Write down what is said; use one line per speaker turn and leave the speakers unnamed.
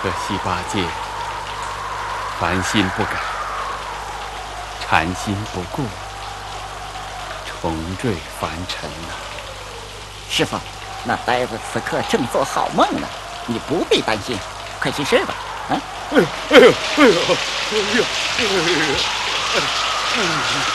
可惜八戒凡心不改，禅心不顾，重坠凡尘呐。
师傅，那呆子此刻正做好梦呢，你不必担心，快去睡吧。啊！
哎呦！